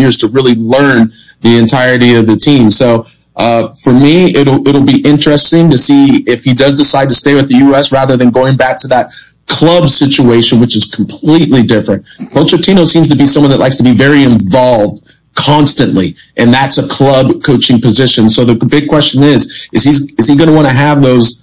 years to really learn the entirety of the team. So, for me, it'll be interesting to see if he does decide to stay with the U.S. rather than going back to that club situation, which is completely different. Pochettino seems to be someone that likes to be very involved constantly, and that's a club coaching position. So the big question is he going to want to have those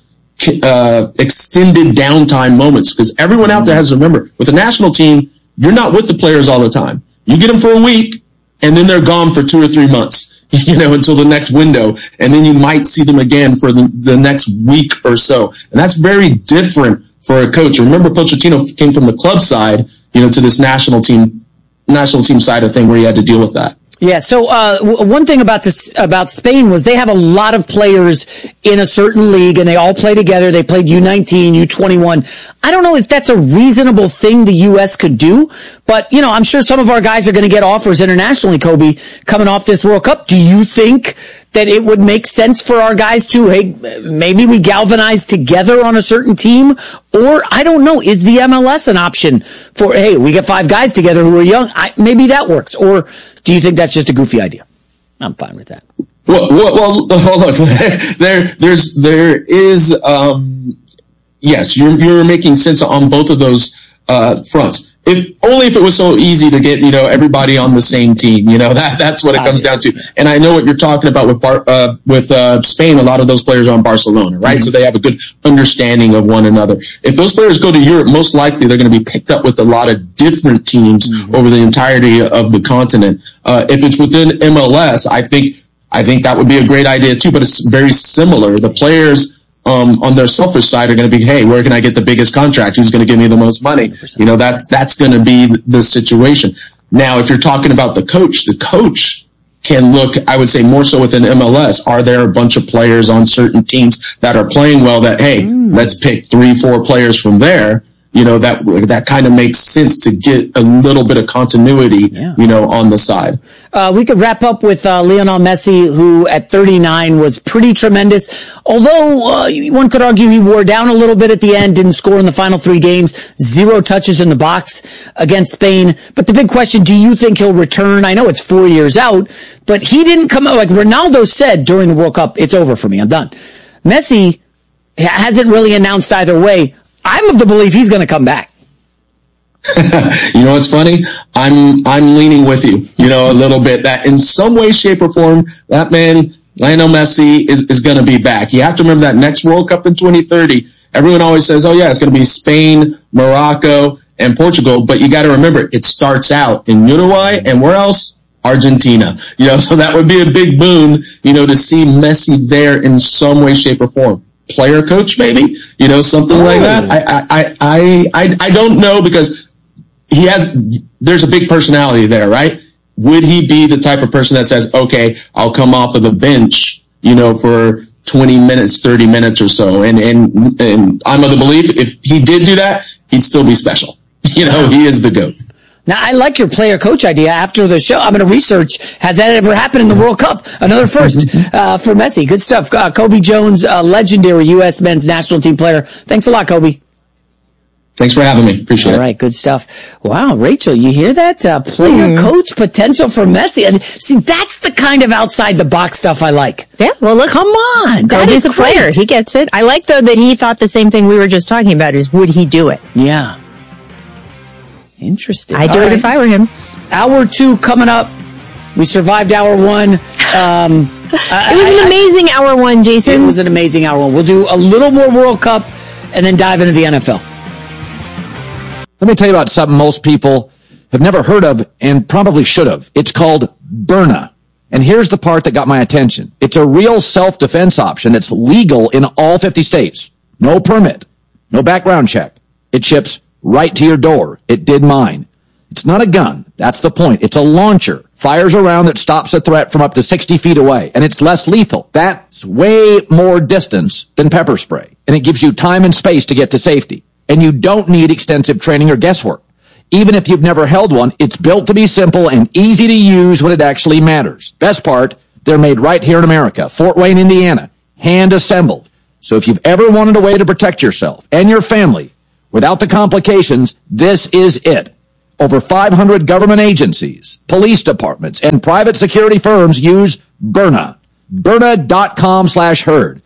extended downtime moments? Because everyone out there has to remember, with the national team, you're not with the players all the time. You get them for a week, and then they're gone for 2 or 3 months, until the next window. And then you might see them again for the next week or so. And that's very different for a coach. Remember, Pochettino came from the club side, to this national team side of thing where he had to deal with that. Yeah. So, one thing about Spain was they have a lot of players in a certain league and they all play together. They played U19, U21. I don't know if that's a reasonable thing the U.S. could do, but, I'm sure some of our guys are going to get offers internationally, Kobe, coming off this World Cup. Do you think that it would make sense for our guys to, hey, maybe we galvanize together on a certain team? Or, I don't know, is the MLS an option for, hey, we get 5 guys together who are young? Maybe that works. Or do you think that's just a goofy idea? I'm fine with that. Well, look, there is, yes, you're making sense on both of those, fronts. Only if it was so easy to get, everybody on the same team, that's what it comes down to. And I know what you're talking about with Spain. A lot of those players are on Barcelona, right? Mm-hmm. So they have a good understanding of one another. If those players go to Europe, most likely they're going to be picked up with a lot of different teams over the entirety of the continent. If it's within MLS, I think that would be a great idea too, but it's very similar. The players, on their selfish side are going to be, hey, where can I get the biggest contract? Who's going to give me the most money? 100%. That's going to be the situation. Now, if you're talking about the coach can look, I would say more so within MLS. Are there a bunch of players on certain teams that are playing well that, hey, let's pick 3-4 players from there? That kind of makes sense to get a little bit of continuity, on the side. We could wrap up with Lionel Messi, who at 39 was pretty tremendous. Although one could argue he wore down a little bit at the end, didn't score in the final 3 games, 0 touches in the box against Spain. But the big question, do you think he'll return? I know it's 4 years out, but he didn't come out. Like Ronaldo said during the World Cup, it's over for me, I'm done. Messi hasn't really announced either way. I'm of the belief he's going to come back. What's funny? I'm leaning with you, a little bit, that in some way, shape, or form, that man, Lionel Messi, is going to be back. You have to remember that next World Cup in 2030, everyone always says, oh yeah, it's going to be Spain, Morocco, and Portugal. But you got to remember, it starts out in Uruguay, and where else? Argentina. So that would be a big boon, to see Messi there in some way, shape, or form. Player coach, maybe, something like that. I don't know, because there's a big personality there, right? Would he be the type of person that says, okay, I'll come off of the bench, for 20 minutes, 30 minutes or so. And I'm of the belief if he did do that, he'd still be special. He is the GOAT. Now, I like your player coach idea. After the show, I'm going to research, has that ever happened in the World Cup? Another first for Messi. Good stuff. Kobe Jones, legendary U.S. men's national team player. Thanks a lot, Kobe. Thanks for having me. Appreciate it. All right, good stuff. Wow, Rachel, you hear that? Player coach potential for Messi. And see, that's the kind of outside the box stuff I like. Yeah, well, look. Come on. Kobe's a player. He gets it. I like, though, that he thought the same thing we were just talking about, is would he do it? Yeah. Interesting. I'd do it if I were him. Hour 2 coming up. We survived hour 1. It was an amazing hour 1, Jason. It was an amazing hour 1. We'll do a little more World Cup and then dive into the NFL. Let me tell you about something most people have never heard of and probably should have. It's called Byrna. And here's the part that got my attention. It's a real self-defense option that's legal in all 50 states. No permit. No background check. It ships right to your door. It did mine. It's not a gun. That's the point. It's a launcher. Fires a round that stops a threat from up to 60 feet away. And it's less lethal. That's way more distance than pepper spray. And it gives you time and space to get to safety. And you don't need extensive training or guesswork. Even if you've never held one, it's built to be simple and easy to use when it actually matters. Best part, they're made right here in America, Fort Wayne, Indiana, hand assembled. So if you've ever wanted a way to protect yourself and your family without the complications, this is it. Over 500 government agencies, police departments, and private security firms use Byrna. Byrna.com/herd.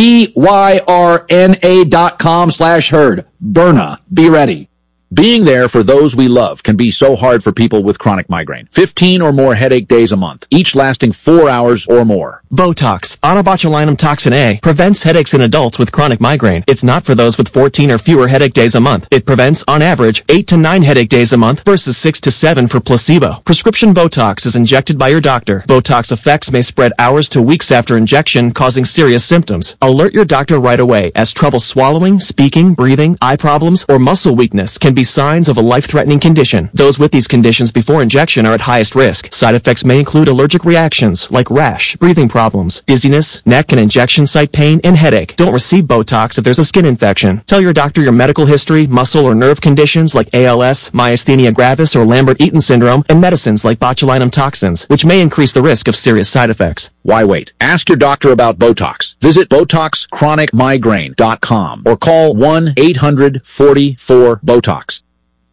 BYRNA.com/herd. Byrna. Be ready. Being there for those we love can be so hard for people with chronic migraine. 15 or more headache days a month, each lasting 4 hours or more. Botox, onabotulinum toxin A, prevents headaches in adults with chronic migraine. It's not for those with 14 or fewer headache days a month. It prevents, on average, 8 to 9 headache days a month versus 6 to 7 for placebo. Prescription Botox is injected by your doctor. Botox effects may spread hours to weeks after injection, causing serious symptoms. Alert your doctor right away, as trouble swallowing, speaking, breathing, eye problems, or muscle weakness can be signs of a life-threatening condition. Those with these conditions before injection are at highest risk. Side effects may include allergic reactions like rash, breathing problems, dizziness, neck and injection site pain, and headache. Don't receive Botox if there's a skin infection. Tell your doctor your medical history, muscle or nerve conditions like ALS, myasthenia gravis, or Lambert-Eaton syndrome, and medicines like botulinum toxins, which may increase the risk of serious side effects. Why wait? Ask your doctor about Botox. Visit BotoxChronicMigraine.com or call 1-800-44-BOTOX.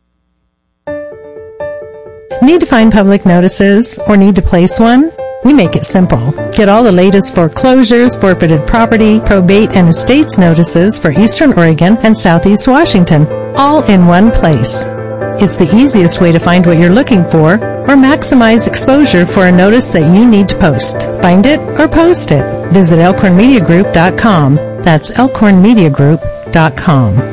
Need to find public notices or need to place one? We make it simple. Get all the latest foreclosures, forfeited property, probate, and estates notices for Eastern Oregon and Southeast Washington, all in one place. It's the easiest way to find what you're looking for or maximize exposure for a notice that you need to post. Find it or post it. Visit elkhornmediagroup.com. That's elkhornmediagroup.com.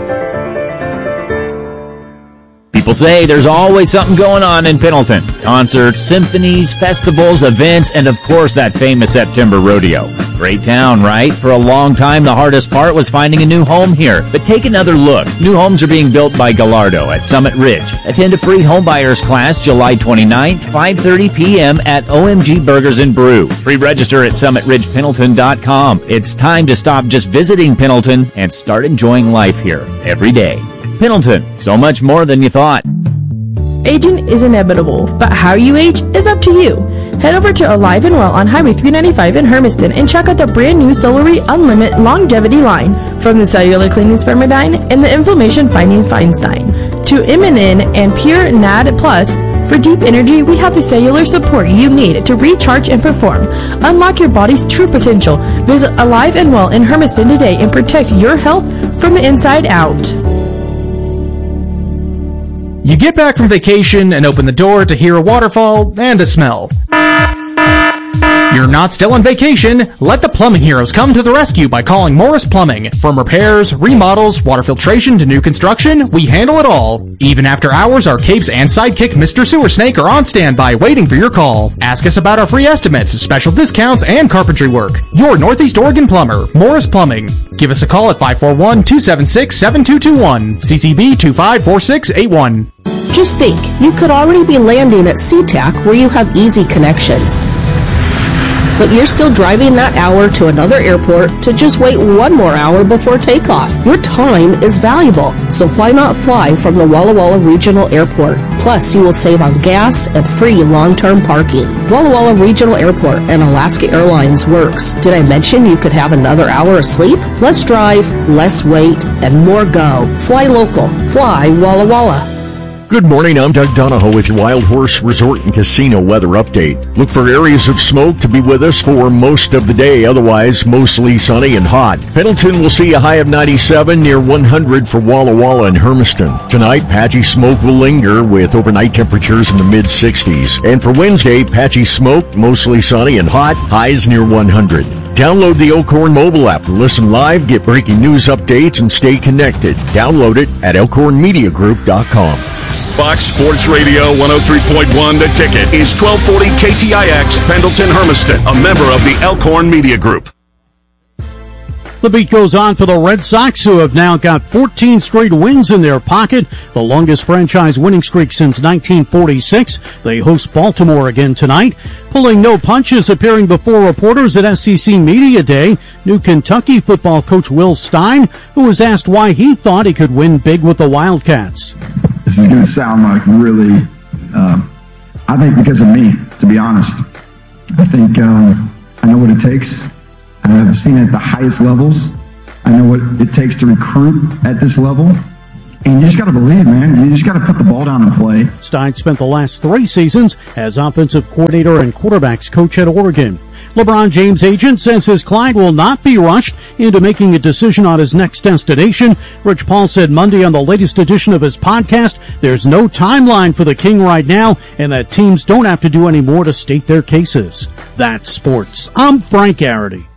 People say there's always something going on in Pendleton. Concerts, symphonies, festivals, events, and of course that famous September rodeo. Great town, right? For a long time, the hardest part was finding a new home here. But take another look. New homes are being built by Gallardo at Summit Ridge. Attend a free homebuyers class July 29th, 5:30 p.m. at OMG Burgers and Brew. Pre-register at summitridgependleton.com. It's time to stop just visiting Pendleton and start enjoying life here every day. Pendleton, so much more than you thought. Aging is inevitable, but how you age is up to you. Head over to Alive and Well on Highway 395 in Hermiston and check out the brand new Solary Unlimited Longevity line. From the cellular cleaning Spermidine and the inflammation fighting Feinstein to Immunin and Pure NAD Plus. For deep energy, we have the cellular support you need to recharge and perform. Unlock your body's true potential. Visit Alive and Well in Hermiston today and protect your health from the inside out. You get back from vacation and open the door to hear a waterfall and a smell. You're not still on vacation. Let the plumbing heroes come to the rescue by calling Morris Plumbing. From repairs, remodels, water filtration to new construction, we handle it all. Even after hours, our capes and sidekick Mr. Sewer Snake are on standby waiting for your call. Ask us about our free estimates, special discounts, and carpentry work. Your Northeast Oregon plumber, Morris Plumbing. Give us a call at 541-276-7221. CCB 254681. Just think, you could already be landing at SeaTac where you have easy connections. But you're still driving that hour to another airport to just wait one more hour before takeoff. Your time is valuable, so why not fly from the Walla Walla Regional Airport? Plus, you will save on gas and free long-term parking. Walla Walla Regional Airport and Alaska Airlines works. Did I mention you could have another hour of sleep? Less drive, less wait, and more go. Fly local. Fly Walla Walla. Good morning, I'm Doug Donahoe with your Wild Horse Resort and Casino weather update. Look for areas of smoke to be with us for most of the day, otherwise mostly sunny and hot. Pendleton will see a high of 97 near 100 for Walla Walla and Hermiston. Tonight, patchy smoke will linger with overnight temperatures in the mid-60s. And for Wednesday, patchy smoke, mostly sunny and hot, highs near 100. Download the Elkhorn mobile app to listen live, get breaking news updates, and stay connected. Download it at elkhornmediagroup.com. Fox Sports Radio 103.1 The Ticket is 1240 KTIX Pendleton Hermiston, a member of the Elkhorn Media Group. The beat goes on for the Red Sox, who have now got 14 straight wins in their pocket, the longest franchise winning streak since 1946. They host Baltimore again tonight. Pulling no punches, appearing before reporters at SEC Media Day, new Kentucky football coach Will Stein, who was asked why he thought he could win big with the Wildcats. This is going to sound like really, I think because of me, to be honest. I think I know what it takes. I've seen it at the highest levels. I know what it takes to recruit at this level. And you just got to believe, man. You just got to put the ball down and play. Stein spent the last 3 seasons as offensive coordinator and quarterbacks coach at Oregon. LeBron James' agent says his client will not be rushed into making a decision on his next destination. Rich Paul said Monday on the latest edition of his podcast, there's no timeline for the King right now, and that teams don't have to do any more to state their cases. That's sports. I'm Frank Garrity.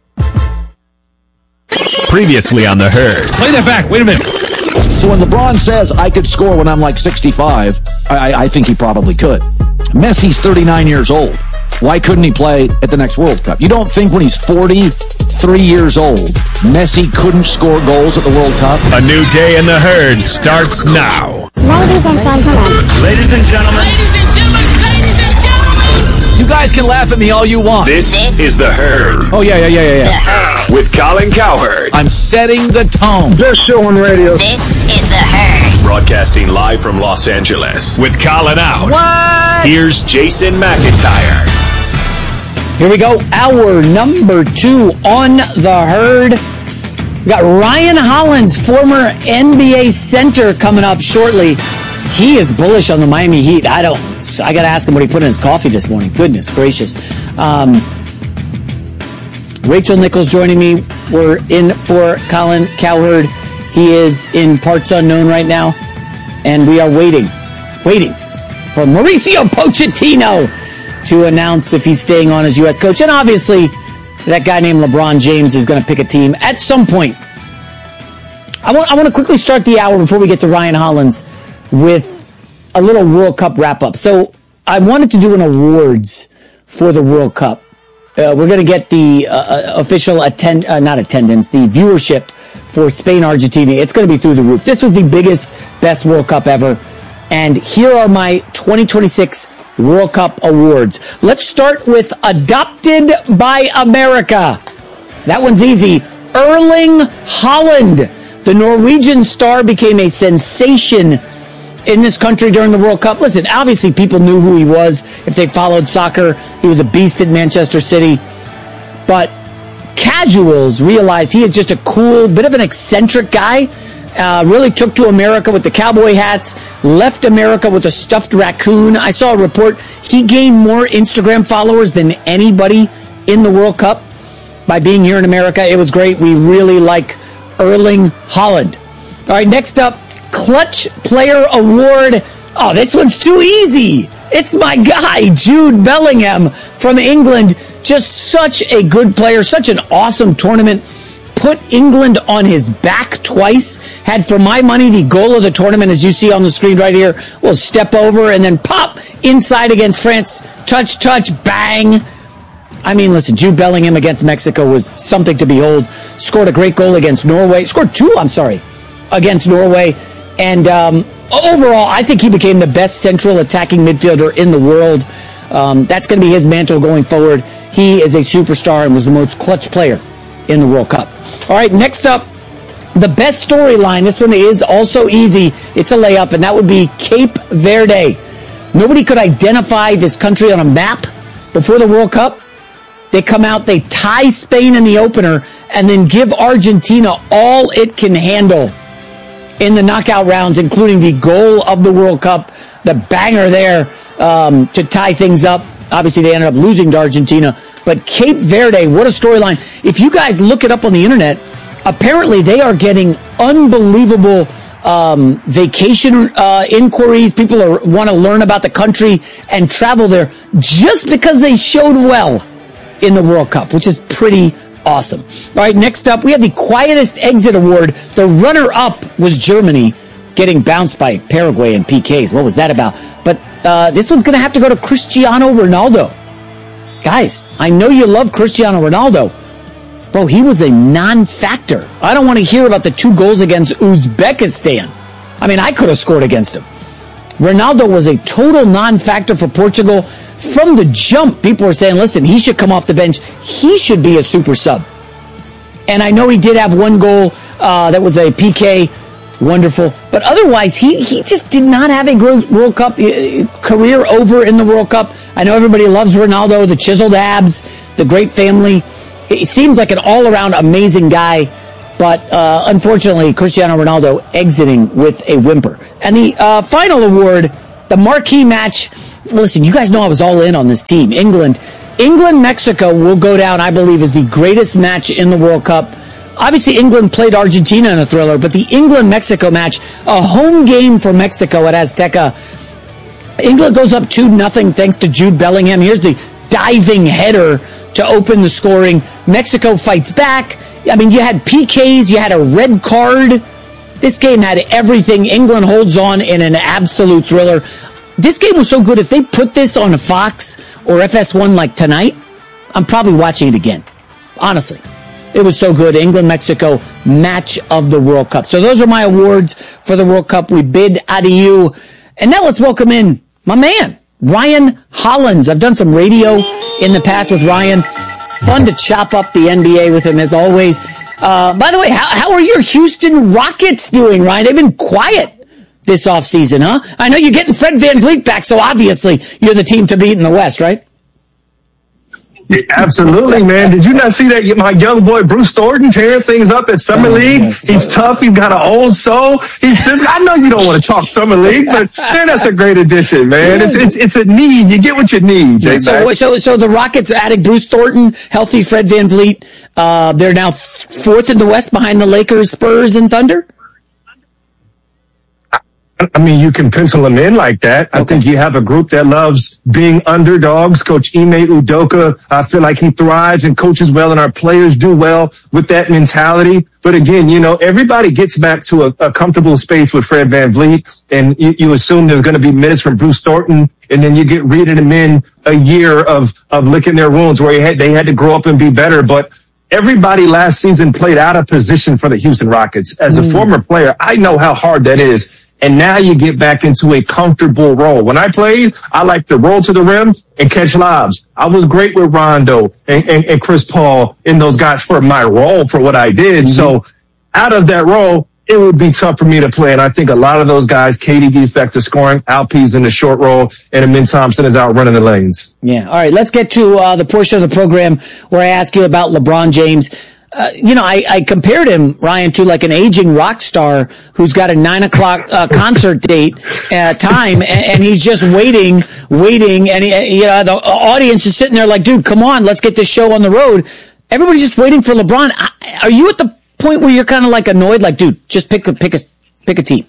Previously on The Herd. Play that back. Wait a minute. So when LeBron says I could score when I'm like 65, I think he probably could. Messi's 39 years old. Why couldn't he play at the next World Cup? You don't think when he's 43 years old, Messi couldn't score goals at the World Cup? A new day in The Herd starts now. Ladies and gentlemen. Ladies and gentlemen. You guys can laugh at me all you want. This is The Herd. Oh, yeah. The Herd. With Colin Cowherd. I'm setting the tone. Best show on radio. This is The Herd. Broadcasting live from Los Angeles. With Colin out. What? Here's Jason McIntyre. Here we go. Hour number 2 on The Herd. We got Ryan Hollins, former NBA center, coming up shortly. He is bullish on the Miami Heat. I got to ask him what he put in his coffee this morning. Goodness gracious. Rachel Nichols joining me. We're in for Colin Cowherd. He is in parts unknown right now. And we are waiting for Mauricio Pochettino to announce if he's staying on as U.S. coach. And obviously, that guy named LeBron James is going to pick a team at some point. I want to quickly start the hour before we get to Ryan Hollins with a little World Cup wrap-up. So I wanted to do an awards for the World Cup. We're going to get the official the viewership for Spain-Argentina. It's going to be through the roof. This was the biggest, best World Cup ever. And here are my 2026 World Cup awards. Let's start with Adopted by America. That one's easy. Erling Haaland. The Norwegian star became a sensation in this country during the World Cup. Listen, obviously people knew who he was if they followed soccer. He was a beast at Manchester City. But casuals realized he is just a cool, bit of an eccentric guy. Really took to America with the cowboy hats, left America with a stuffed raccoon. I saw a report. He gained more Instagram followers than anybody in the World Cup by being here in America. It was great. We really like Erling Haaland. All right, next up, Clutch Player Award. Oh, this one's too easy. It's my guy, Jude Bellingham from England. Just such a good player, such an awesome tournament. Put England on his back twice. Had, for my money, the goal of the tournament, as you see on the screen right here, will step over and then pop inside against France. Touch, bang. I mean, listen, Jude Bellingham against Mexico was something to behold. Scored a great goal against Norway. Scored 2, against Norway. And overall, I think he became the best central attacking midfielder in the world. That's going to be his mantle going forward. He is a superstar and was the most clutch player in the World Cup. All right, next up, the best storyline. This one is also easy. It's a layup, and that would be Cape Verde. Nobody could identify this country on a map before the World Cup. They come out, they tie Spain in the opener, and then give Argentina all it can handle in the knockout rounds, including the goal of the World Cup, the banger there to tie things up. Obviously, they ended up losing to Argentina. But Cape Verde, what a storyline. If you guys look it up on the internet, apparently they are getting unbelievable vacation inquiries. People want to learn about the country and travel there just because they showed well in the World Cup, which is pretty awesome. All right, next up, we have the Quietest Exit Award. The runner-up was Germany, getting bounced by Paraguay in PKs. What was that about? But this one's going to have to go to Cristiano Ronaldo. Guys, I know you love Cristiano Ronaldo. Bro, he was a non-factor. I don't want to hear about the 2 goals against Uzbekistan. I mean, I could have scored against him. Ronaldo was a total non-factor for Portugal. From the jump, people were saying, listen, he should come off the bench. He should be a super sub. And I know he did have 1 goal that was a PK. Wonderful. But otherwise, he just did not have a World Cup career over in the World Cup. I know everybody loves Ronaldo, the chiseled abs, the great family. It seems like an all-around amazing guy. But unfortunately, Cristiano Ronaldo exiting with a whimper. And the final award, the marquee match. Listen, you guys know I was all in on this team. England-Mexico will go down, I believe, as the greatest match in the World Cup. Obviously, England played Argentina in a thriller, but the England-Mexico match, a home game for Mexico at Azteca. England goes up 2-0 thanks to Jude Bellingham. Here's the diving header to open the scoring. Mexico fights back. I mean, you had PKs, you had a red card. This game had everything. England holds on in an absolute thriller. This game was so good, if they put this on a Fox or FS1 like tonight, I'm probably watching it again. Honestly. It was so good. England-Mexico, match of the World Cup. So those are my awards for the World Cup. We bid adieu. And now let's welcome in my man, Ryan Hollins. I've done some radio in the past with Ryan. Fun to chop up the NBA with him as always. By the way, how are your Houston Rockets doing, Ryan? They've been quiet this offseason, huh? I know you're getting Fred VanVleet back, so obviously you're the team to beat in the West, right? Yeah, absolutely, man. Did you not see that my young boy Bruce Thornton tearing things up at Summer League? He's tough. He's got an old soul. I know you don't want to talk Summer League, but man, that's a great addition, man. It's a need. You get what you need, Jay. So the Rockets added Bruce Thornton, healthy Fred VanVleet. They're now fourth in the West behind the Lakers, Spurs, and Thunder. I mean, you can pencil them in like that. Okay. I think you have a group that loves being underdogs. Coach Ime Udoka, I feel like he thrives and coaches well, and our players do well with that mentality. But again, everybody gets back to a comfortable space with Fred VanVleet, and you assume there's going to be minutes from Bruce Thornton, and then you get reading them in a year of licking their wounds where they had to grow up and be better. But everybody last season played out of position for the Houston Rockets. As a former player, I know how hard that is. And now you get back into a comfortable role. When I played, I liked to roll to the rim and catch lobs. I was great with Rondo and Chris Paul and those guys for my role, for what I did. Mm-hmm. So out of that role, it would be tough for me to play. And I think a lot of those guys, KDD's back to scoring, Alpe's in the short role, and Amin Thompson is out running the lanes. Yeah. All right. Let's get to the portion of the program where I ask you about LeBron James. I compared him, Ryan, to like an aging rock star who's got a 9:00 concert date time, and he's just waiting, and the audience is sitting there like, dude, come on, let's get this show on the road. Everybody's just waiting for LeBron. Are you at the point where you're kind of like annoyed, like, dude, just pick a team?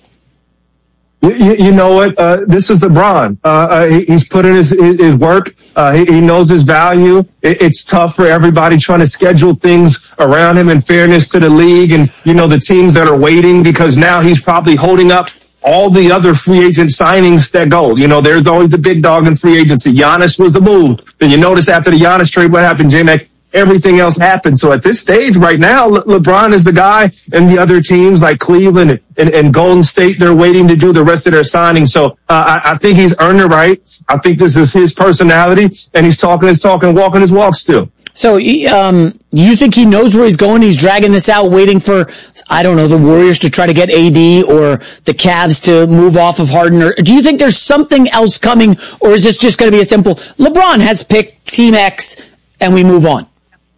You know what? This is LeBron. He's put in his work. He knows his value. It's tough for everybody trying to schedule things around him in fairness to the league and, the teams that are waiting, because now he's probably holding up all the other free agent signings that go. There's always the big dog in free agency. Giannis was the move. Then you notice after the Giannis trade, what happened, J-Mac? Everything else happened. So at this stage right now, LeBron is the guy, and the other teams like Cleveland and Golden State, they're waiting to do the rest of their signing. So I think he's earned the right. I think this is his personality, and he's talking his talk and walking his walk still. So you think he knows where he's going? He's dragging this out, waiting for, I don't know, the Warriors to try to get AD or the Cavs to move off of Harden? Or do you think there's something else coming, or is this just going to be a simple, LeBron has picked Team X and we move on?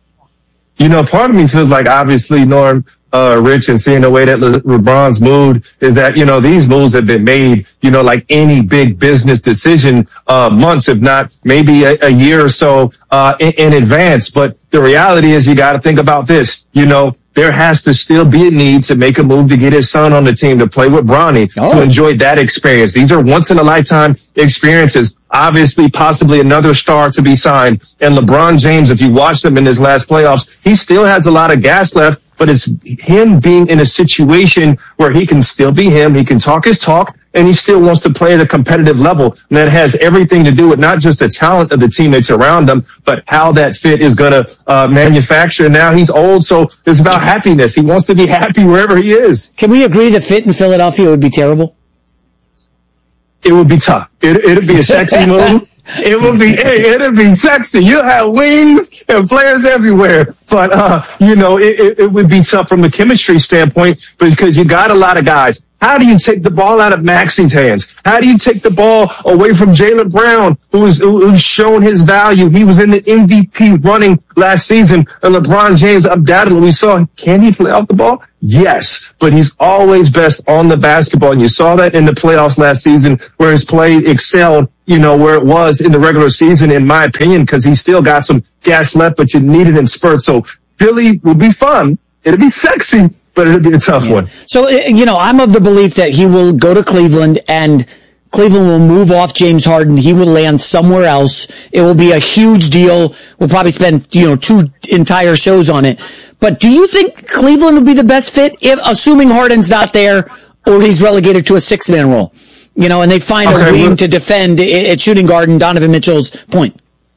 Part of me feels like, obviously, Norm, Rich, and seeing the way that LeBron's moved is that, these moves have been made, like any big business decision, months, if not maybe a year or so, in advance. But the reality is you got to think about this, there has to still be a need to make a move to get his son on the team to play with Bronny, to enjoy that experience. These are once in a lifetime experiences. Obviously, possibly another star to be signed. And LeBron James, if you watch him in his last playoffs, he still has a lot of gas left, but it's him being in a situation where he can still be him. He can talk his talk, and he still wants to play at a competitive level. And that has everything to do with not just the talent of the teammates around him, but how that fit is going to manufacture. Now he's old, so it's about happiness. He wants to be happy wherever he is. Can we agree the fit in Philadelphia would be terrible? It would be tough. It'd be a sexy move. It'd be sexy. You'll have wings and players everywhere. But, it would be tough from a chemistry standpoint because you got a lot of guys. How do you take the ball out of Maxi's hands? How do you take the ball away from Jaylen Brown, who's shown his value? He was in the MVP running last season, and LeBron James undoubtedly we saw, can he play off the ball? Yes, but he's always best on the basketball, and you saw that in the playoffs last season where his play excelled, where it was in the regular season, in my opinion, because he still got some gas left, but you need it in spurts. So Philly will be fun. It'll be sexy, but it'll be a tough one. So, I'm of the belief that he will go to Cleveland and Cleveland will move off James Harden. He will land somewhere else. It will be a huge deal. We'll probably spend, 2 entire shows on it. But do you think Cleveland would be the best fit assuming Harden's not there or he's relegated to a 6-man role? And they find a wing to defend at shooting guard and Donovan Mitchell's point.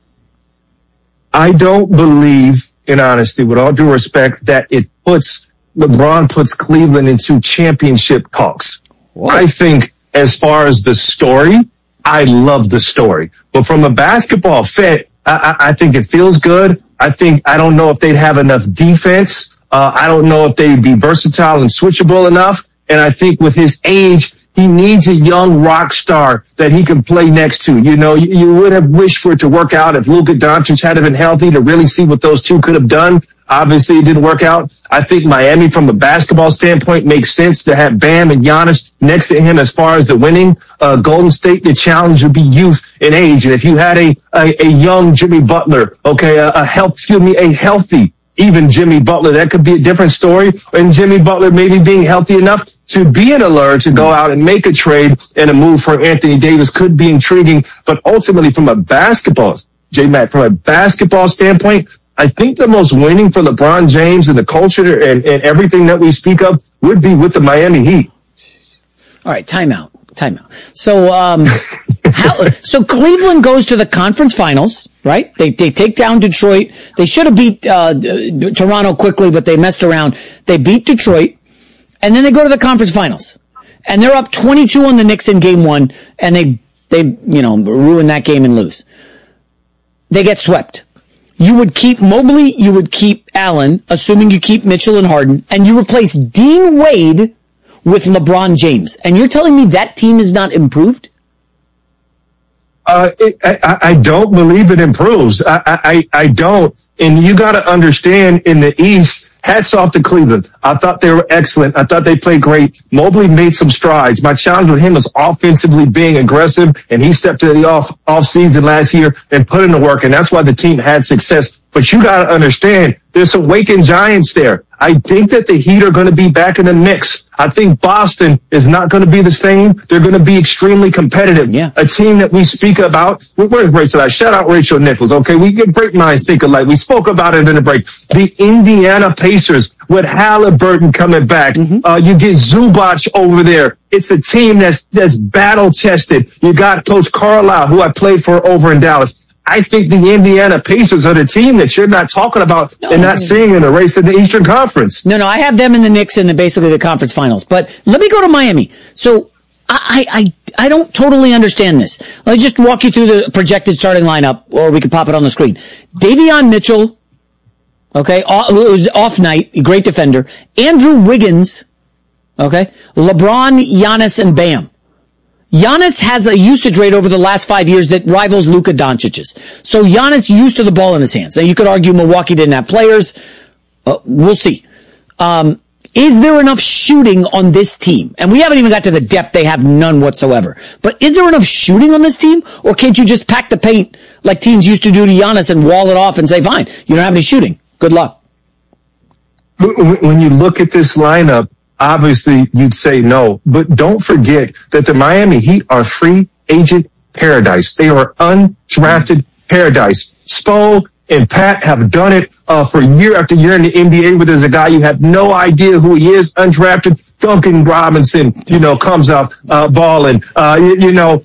I don't believe, in honesty, with all due respect, that LeBron puts Cleveland into championship talks. Whoa. I think as far as the story, I love the story. But from a basketball fit, I think it feels good. I don't know if they'd have enough defense. I don't know if they'd be versatile and switchable enough. And I think with his age, he needs a young rock star that he can play next to. You would have wished for it to work out if Luka Doncic had been healthy to really see what those two could have done. Obviously, it didn't work out. I think Miami, from a basketball standpoint, makes sense to have Bam and Giannis next to him as far as the winning. Golden State, the challenge would be youth and age. And if you had a young Jimmy Butler, a healthy even Jimmy Butler, that could be a different story. And Jimmy Butler maybe being healthy enough to be an alert to go out and make a trade and a move for Anthony Davis could be intriguing. But ultimately, from a basketball, from a basketball standpoint, I think the most winning for LeBron James and the culture and everything that we speak of would be with the Miami Heat. All right, timeout. So, so Cleveland goes to the conference finals, right? They take down Detroit. They should have beat Toronto quickly, but they messed around. They beat Detroit, and then they go to the conference finals, and they're up 22 on the Knicks in game 1, and they ruin that game and lose. They get swept. You would keep Mobley, you would keep Allen, assuming you keep Mitchell and Harden, and you replace Dean Wade with LeBron James. And you're telling me that team is not improved? I don't believe it improves. I don't. And you got to understand, in the East, hats off to Cleveland. I thought they were excellent. I thought they played great. Mobley made some strides. My challenge with him is offensively being aggressive, and he stepped into the off season last year and put in the work, and that's why the team had success. But you got to understand, there's some waking giants there. I think that the Heat are going to be back in the mix. I think Boston is not going to be the same. They're going to be extremely competitive. Yeah. A team that we speak about. Where's Rachel? Shout out Rachel Nichols. Okay, we get great minds think alike. We spoke about it in the break. The Indiana Pacers with Halliburton coming back. You get Zubac over there. It's a team that's battle tested. You got Coach Carlisle, who I played for over in Dallas. I think the Indiana Pacers are the team that you're not talking about and not seeing in the race in the Eastern Conference. No, I have them in the Knicks in basically the conference finals. But let me go to Miami. So I don't totally understand this. Let me just walk you through the projected starting lineup, or we could pop it on the screen. Davion Mitchell, who's off night, great defender. Andrew Wiggins, LeBron, Giannis, and Bam. Giannis has a usage rate over the last 5 years that rivals Luka Doncic's. So Giannis used to the ball in his hands. Now you could argue Milwaukee didn't have players. We'll see. Is there enough shooting on this team? And we haven't even got to the depth. They have none whatsoever. But is there enough shooting on this team? Or can't you just pack the paint like teams used to do to Giannis and wall it off and say, fine, you don't have any shooting. Good luck. When you look at this lineup, obviously, you'd say no, but don't forget that the Miami Heat are free agent paradise. They are undrafted paradise. Spo and Pat have done it for year after year in the NBA, where there's a guy you have no idea who he is, undrafted. Duncan Robinson, comes up balling. A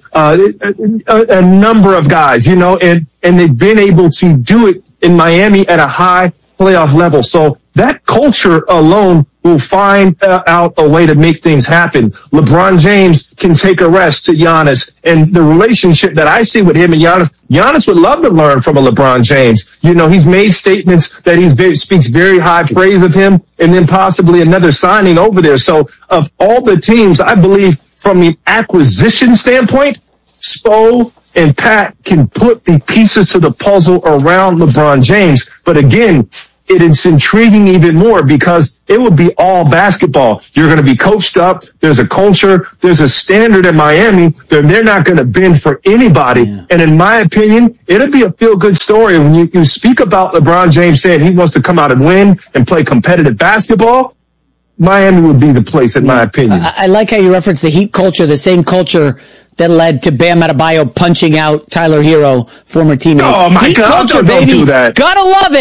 number of guys, and they've been able to do it in Miami at a high playoff level. So that culture alone will find out a way to make things happen. LeBron James can take a rest to Giannis, and the relationship that I see with him and Giannis would love to learn from a LeBron James. You know, he's made statements that speaks very high praise of him, and then possibly another signing over there. So of all the teams, I believe from the acquisition standpoint, Spo and Pat can put the pieces to the puzzle around LeBron James. But again, it's intriguing even more because it would be all basketball. You're going to be coached up. There's a culture. There's a standard in Miami. They're not going to bend for anybody. Yeah. And in my opinion, it'll be a feel-good story. When you speak about LeBron James saying he wants to come out and win and play competitive basketball, Miami would be the place, in my opinion. I like how you reference the Heat culture, the same culture that led to Bam Adebayo punching out Tyler Hero, former teammate. Oh my Heat God! culture, don't baby. do that. Gotta love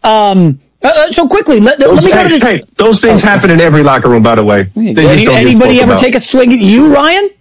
it. So quickly, let me go to this. Hey, those things happen in every locker room, by the way. Anybody ever take a swing at you, Ryan?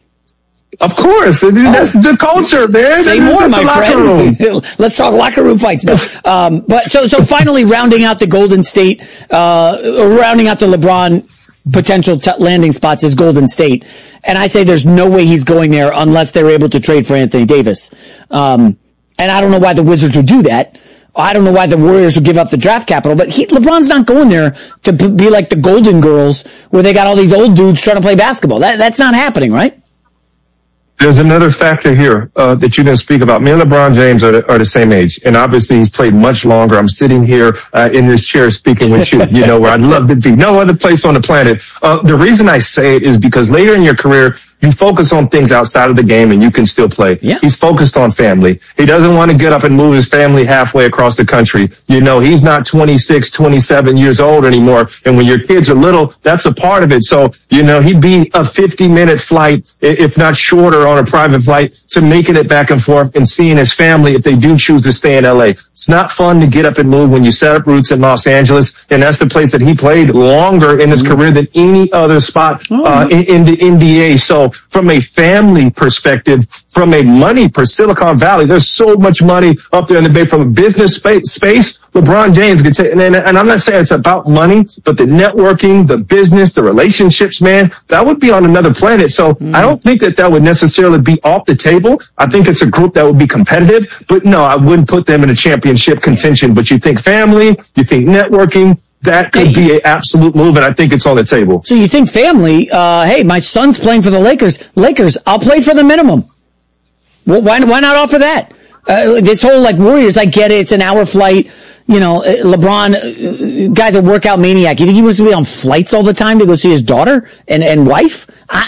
Of course. That's the culture, man. Say more, my friend. Let's talk locker room fights now. But so finally rounding out the Golden State, rounding out the LeBron potential landing spots is Golden State. And I say there's no way he's going there unless they're able to trade for Anthony Davis. And I don't know why the Wizards would do that. I don't know why the Warriors would give up the draft capital, but LeBron's not going there to be like the Golden Girls where they got all these old dudes trying to play basketball. That's not happening, right? There's another factor here that you didn't speak about. Me and LeBron James are the same age, and obviously he's played much longer. I'm sitting here in this chair speaking with you, you know, where I'd love to be. No other place on the planet. The reason I say it is because later in your career, you focus on things outside of the game and you can still play. Yeah. He's focused on family. He doesn't want to get up and move his family halfway across the country. You know, he's not 26, 27 years old anymore. And when your kids are little, that's a part of it. So, you know, he'd be a 50-minute flight, if not shorter, on a private flight to making it back and forth and seeing his family if they do choose to stay in LA. It's not fun to get up and move when you set up roots in Los Angeles. And that's the place that he played longer in his career than any other spot in the NBA. So from a family perspective, from a money per Silicon Valley, there's so much money up there in the Bay. From a business space, LeBron James can take, and I'm not saying it's about money, but the networking, the business, the relationships, man, that would be on another planet. So I don't think that would necessarily be off the table. I think it's a group that would be competitive, but no, I wouldn't put them in a championship contention. But you think family, you think networking, that could be an absolute move, and I think it's on the table. So you think family, hey, my son's playing for the Lakers. I'll play for the minimum. Well, why not offer that? This whole, like, Warriors, I get it. It's an hour flight. You know, LeBron, guy's a workout maniac. You think he wants to be on flights all the time to go see his daughter and wife?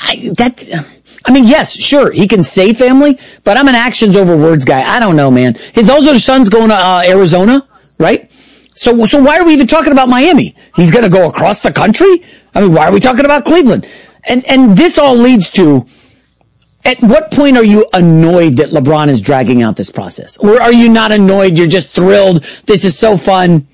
I mean, yes, sure, he can say family, but I'm an actions over words guy. I don't know, man. His older son's going to Arizona, right? So why are we even talking about Miami? He's going to go across the country? I mean, why are we talking about Cleveland? And this all leads to, at what point are you annoyed that LeBron is dragging out this process? Or are you not annoyed? You're just thrilled. This is so fun.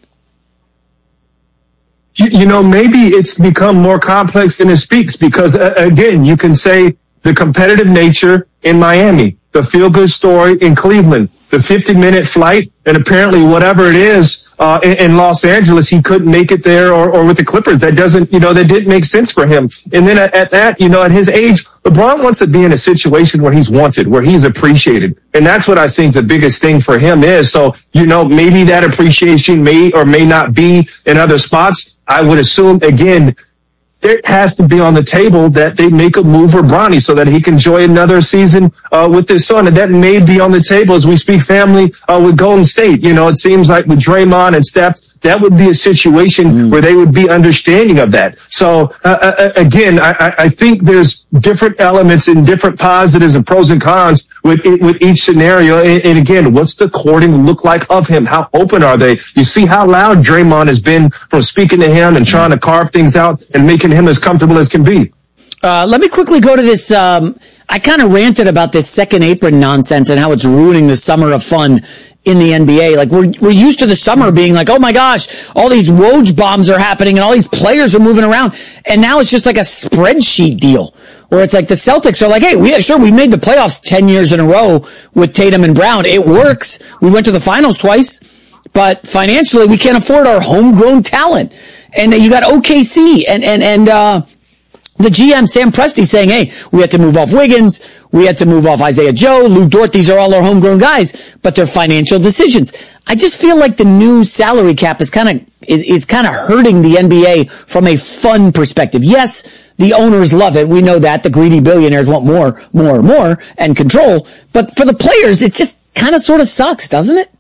You know, maybe it's become more complex than it speaks because, again, you can say the competitive nature in Miami, the feel-good story in Cleveland, the 50-minute flight, and apparently whatever it is in Los Angeles, he couldn't make it there or with the Clippers. That didn't make sense for him. And then at that, at his age, LeBron wants to be in a situation where he's wanted, where he's appreciated. And that's what I think the biggest thing for him is. So, maybe that appreciation may or may not be in other spots. I would assume, again, it has to be on the table that they make a move for Bronny so that he can enjoy another season with his son. And that may be on the table as we speak family with Golden State. It seems like with Draymond and Steph, that would be a situation where they would be understanding of that. So, again, I think there's different elements and different positives and pros and cons with each scenario. And again, what's the courting look like of him? How open are they? You see how loud Draymond has been from speaking to him and trying to carve things out and making him as comfortable as can be. Let me quickly go to this. I kind of ranted about this second apron nonsense and how it's ruining the summer of fun in the NBA. Like, we're used to the summer being like, oh my gosh, all these Woj bombs are happening and all these players are moving around. And now it's just like a spreadsheet deal where it's like the Celtics are like, hey, we made the playoffs 10 years in a row with Tatum and Brown. It works. We went to the finals twice, but financially we can't afford our homegrown talent. And you got OKC and the GM, Sam Presti, saying, hey, we had to move off Wiggins. We had to move off Isaiah Joe, Lou Dort. These are all our homegrown guys, but they're financial decisions. I just feel like the new salary cap is kind of hurting the NBA from a fun perspective. Yes, the owners love it. We know that. The greedy billionaires want more, and control. But for the players, it just kind of sort of sucks, doesn't it?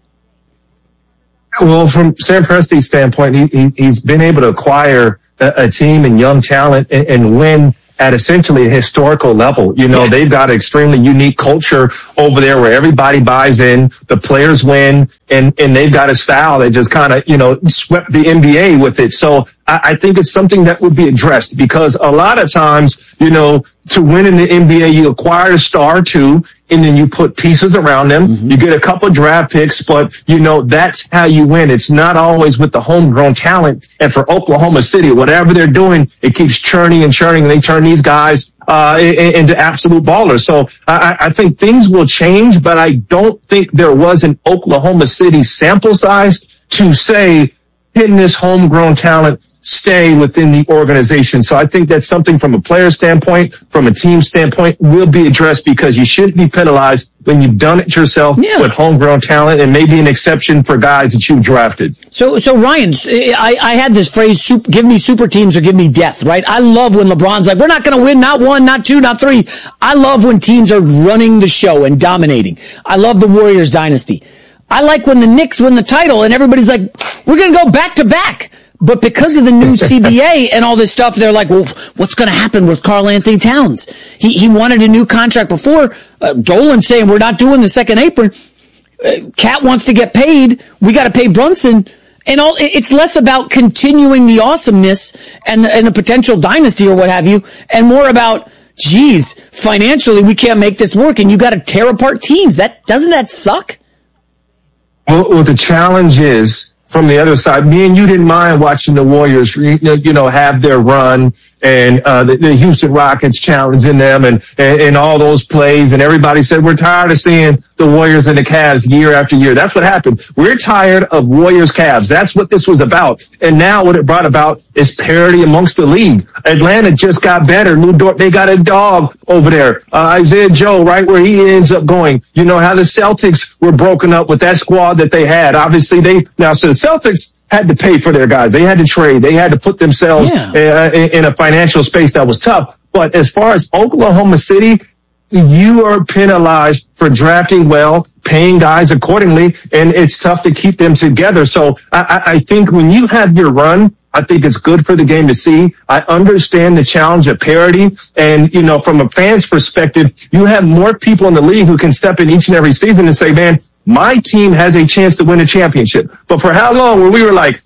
Well, from Sam Presti's standpoint, he's been able to acquire a team and young talent and win at essentially a historical level. They've got an extremely unique culture over there where everybody buys in, the players win, and they've got a style that just kind of, swept the NBA with it. So I think it's something that would be addressed, because a lot of times, to win in the NBA, you acquire a star or two, and then you put pieces around them. Mm-hmm. You get a couple draft picks, but that's how you win. It's not always with the homegrown talent. And for Oklahoma City, whatever they're doing, it keeps churning, and they turn these guys into absolute ballers. So I think things will change, but I don't think there was an Oklahoma City sample size to say, can this homegrown talent stay within the organization? So I think that's something from a player standpoint, from a team standpoint, will be addressed, because you shouldn't be penalized when you've done it yourself with homegrown talent, and maybe an exception for guys that you've drafted. So Ryan, I had this phrase, give me super teams or give me death, right? I love when LeBron's like, we're not going to win, not one, not two, not three. I love when teams are running the show and dominating. I love the Warriors dynasty. I like when the Knicks win the title and everybody's like, we're going to go back to back. But because of the new CBA and all this stuff, they're like, well, what's going to happen with Karl Anthony Towns? He wanted a new contract before. Dolan's saying we're not doing the second apron. Cat wants to get paid. We got to pay Brunson. And it's less about continuing the awesomeness and a potential dynasty or what have you, and more about, geez, financially we can't make this work, and you got to tear apart teams. Doesn't that suck? Well, the challenge is, from the other side, me and you didn't mind watching the Warriors, have their run, and the Houston Rockets challenging them, and all those plays, and everybody said, we're tired of seeing the Warriors and the Cavs year after year. That's what happened. We're tired of Warriors Cavs. That's what this was about. And now what it brought about is parity amongst the league. Atlanta just got better. Lou Dort, they got a dog over there. Isaiah Joe, right where he ends up going. You know how the Celtics were broken up with that squad that they had. Obviously, so the Celtics had to pay for their guys. They had to trade. They had to put themselves in a financial space that was tough. But as far as Oklahoma City, you are penalized for drafting well, paying guys accordingly, and it's tough to keep them together. So I think when you have your run, I think it's good for the game to see. I understand the challenge of parity. And, from a fan's perspective, you have more people in the league who can step in each and every season and say, man, my team has a chance to win a championship. But for how long were we were like,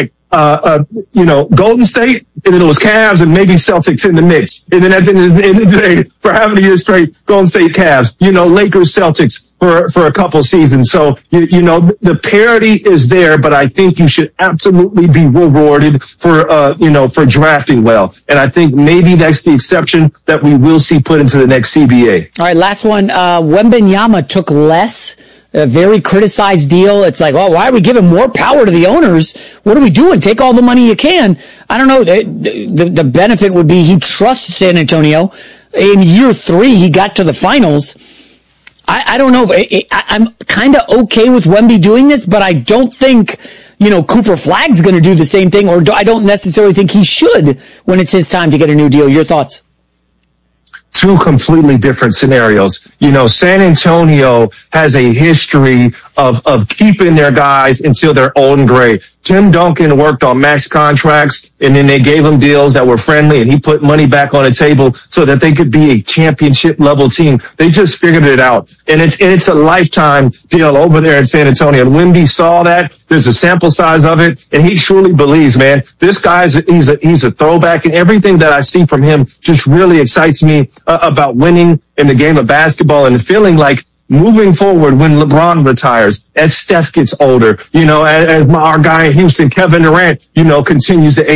Golden State, and then it was Cavs and maybe Celtics in the mix. And then at the end of the day, for how many years straight, Golden State, Cavs, Lakers, Celtics for a couple seasons. So, the parity is there, but I think you should absolutely be rewarded for drafting well. And I think maybe that's the exception that we will see put into the next CBA. All right, last one. Wembanyama took less. A very criticized deal. It's like, well, why are we giving more power to the owners? What are we doing? Take all the money you can. I don't know. The benefit would be he trusts San Antonio. In year 3, he got to the finals. I don't know. I'm kind of okay with Wemby doing this, but I don't think, Cooper Flagg's going to do the same thing, or I don't necessarily think he should when it's his time to get a new deal. Your thoughts? Two completely different scenarios. San Antonio has a history of keeping their guys until they're old and gray. Tim Duncan worked on max contracts, and then they gave him deals that were friendly, and he put money back on the table so that they could be a championship level team. They just figured it out. And it's a lifetime deal over there in San Antonio. And Wemby saw that. There's a sample size of it, and he truly believes, man, this guy's he's a throwback, and everything that I see from him just really excites me about winning in the game of basketball, and feeling like moving forward when LeBron retires, as Steph gets older, as our guy in Houston, Kevin Durant, continues to age,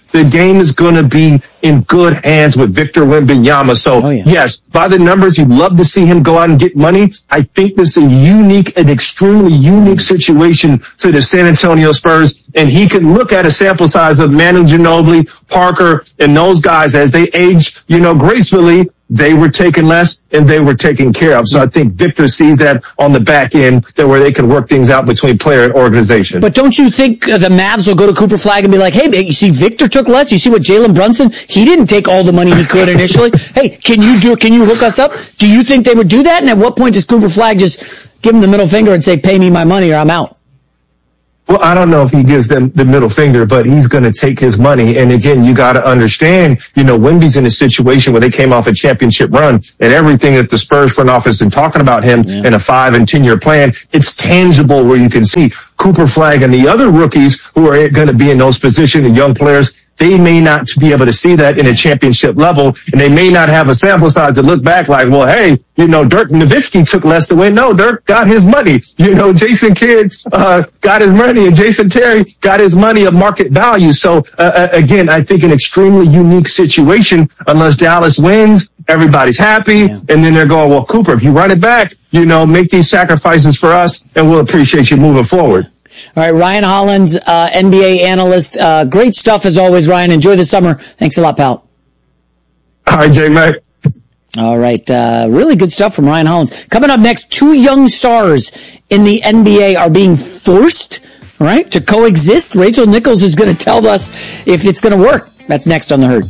the game is going to be in good hands with Victor Wembanyama. So, yes, by the numbers, you'd love to see him go out and get money. I think this is an extremely unique situation for the San Antonio Spurs, and he can look at a sample size of Manu Ginobili, Parker, and those guys as they age, gracefully. They were taken less and they were taken care of. So I think Victor sees that on the back end, that where they can work things out between player and organization. But don't you think the Mavs will go to Cooper Flagg and be like, hey, you see Victor took less? You see what Jalen Brunson? He didn't take all the money he could initially. Hey, can you hook us up? Do you think they would do that? And at what point does Cooper Flagg just give him the middle finger and say, pay me my money or I'm out? Well, I don't know if he gives them the middle finger, but he's going to take his money. And again, you got to understand, Wemby's in a situation where they came off a championship run, and everything that the Spurs front office is talking about him in a 5 and 10 year plan, it's tangible where you can see Cooper Flagg and the other rookies who are going to be in those positions and young players. They may not be able to see that in a championship level, and they may not have a sample size to look back like, well, hey, Dirk Nowitzki took less to win. No, Dirk got his money. Jason Kidd got his money, and Jason Terry got his money of market value. So, again, I think an extremely unique situation. Unless Dallas wins, everybody's happy, and then they're going, well, Cooper, if you run it back, make these sacrifices for us, and we'll appreciate you moving forward. All right, Ryan Hollins, NBA analyst. Great stuff as always, Ryan. Enjoy the summer. Thanks a lot, pal. All right, J-Mac. All right, really good stuff from Ryan Hollins. Coming up next, 2 young stars in the NBA are being forced, to coexist. Rachel Nichols is going to tell us if it's going to work. That's next on The Herd.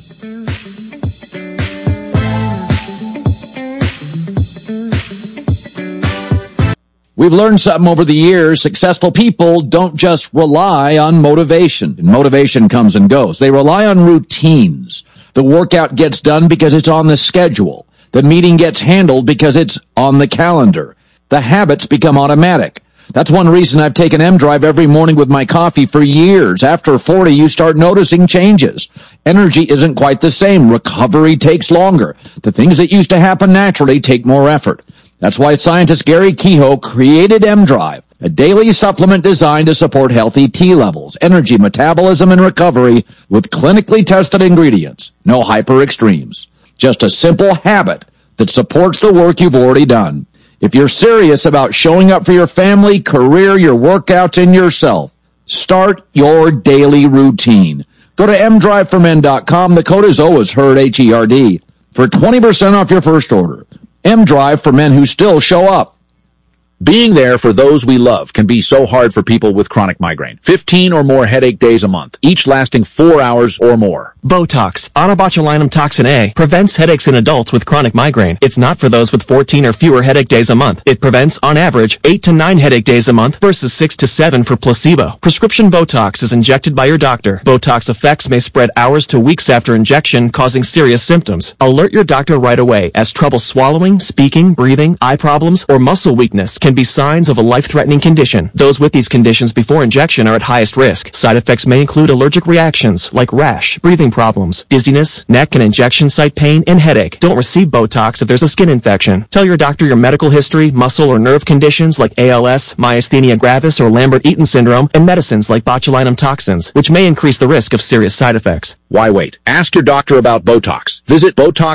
We've learned something over the years. Successful people don't just rely on motivation. And motivation comes and goes. They rely on routines. The workout gets done because it's on the schedule. The meeting gets handled because it's on the calendar. The habits become automatic. That's one reason I've taken M-Drive every morning with my coffee for years. After 40, you start noticing changes. Energy isn't quite the same. Recovery takes longer. The things that used to happen naturally take more effort. That's why scientist Gary Kehoe created M-Drive, a daily supplement designed to support healthy T levels, energy, metabolism, and recovery with clinically tested ingredients. No hyper extremes. Just a simple habit that supports the work you've already done. If you're serious about showing up for your family, career, your workouts, and yourself, start your daily routine. Go to mdriveformen.com. The code is always HERD, H-E-R-D, for 20% off your first order. M-Drive for men who still show up. Being there for those we love can be so hard for people with chronic migraine. 15 or more headache days a month, each lasting 4 hours or more. Botox, onabotulinum toxin A, prevents headaches in adults with chronic migraine. It's not for those with 14 or fewer headache days a month. It prevents, on average, 8 to 9 headache days a month versus 6 to 7 for placebo. Prescription Botox is injected by your doctor. Botox effects may spread hours to weeks after injection, causing serious symptoms. Alert your doctor right away, as trouble swallowing, speaking, breathing, eye problems, or muscle weakness can be signs of a life-threatening condition. Those with these conditions before injection are at highest risk. Side effects may include allergic reactions like rash, breathing problems, dizziness, neck and injection site pain, and headache. Don't receive Botox if there's a skin infection. Tell your doctor your medical history, muscle or nerve conditions like ALS, myasthenia gravis, or Lambert-Eaton syndrome, and medicines like botulinum toxins, which may increase the risk of serious side effects. Why wait? Ask your doctor about Botox. Visit